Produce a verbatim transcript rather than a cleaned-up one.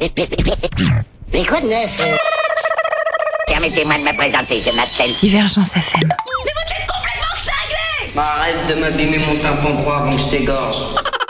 Mais quoi de neuf euh Permettez-moi de me présenter, je m'appelle... Divergence F M. Mais vous êtes complètement cinglés! Bah arrête de m'abîmer mon tympan droit avant que je t'égorge.